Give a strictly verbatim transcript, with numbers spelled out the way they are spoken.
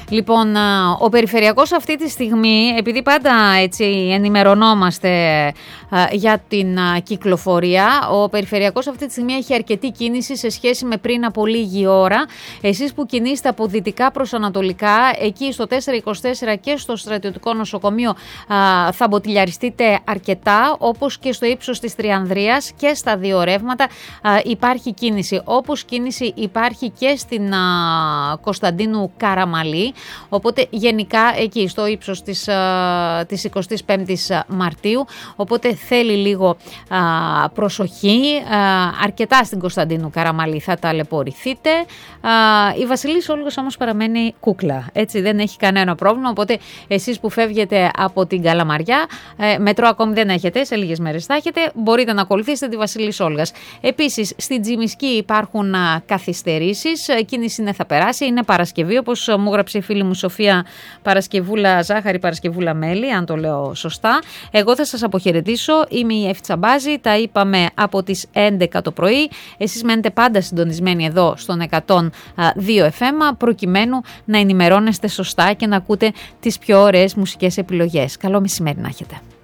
Λοιπόν, ο Περιφερειακός αυτή τη στιγμή, επειδή πάντα έτσι ενημερωνόμαστε για την κυκλοφορία, ο Περιφερειακός αυτή τη στιγμή έχει αρκετή κίνηση σε σχέση με πριν από λίγη ώρα. Εσείς που κινείστε από δυτικά προς ανατολικά, εκεί στο τετρακόσια είκοσι τέσσερα και στο Στρατιωτικό Νοσοκομείο θα μποτιλιαριστείτε αρκετά, όπως και στο ύψος της Τριανδρίας και στα δύο ρεύματα υπάρχει κίνηση. Όπως κίνηση υπάρχει και στην Κωνσταντίνου Καραμαλή, οπότε γενικά εκεί στο ύψος της, της εικοστής πέμπτης Μαρτίου, οπότε θέλει λίγο α, προσοχή, α, αρκετά στην Κωνσταντίνου Καραμαλή θα ταλαιπωρηθείτε. Α, η Βασιλής Όλγας όμως παραμένει κούκλα, έτσι δεν έχει κανένα πρόβλημα, οπότε εσείς που φεύγετε από την Καλαμαριά, ε, μετρό ακόμη δεν έχετε, σε λίγες μέρες θα έχετε, μπορείτε να ακολουθήσετε τη Βασιλής Όλγας. Επίσης στην Τζιμισκή υπάρχουν α, καθυστερήσεις, κίνηση ναι θα περάσει, είναι Παρασκευή, όπως μου έγραψε η φίλη μου Σοφία, Παρασκευούλα ζάχαρη, Παρασκευούλα μέλι, αν το λέω σωστά. Εγώ θα σας αποχαιρετήσω, είμαι η Εφη Τσαμπάζη, τα είπαμε από τις έντεκα το πρωί, εσείς μένετε πάντα συντονισμένοι εδώ στον εκατόν δύο εφ εμ, προκειμένου να ενημερώνεστε σωστά και να ακούτε τις πιο ωραίες μουσικές επιλογές. Καλό μεσημέρι να έχετε.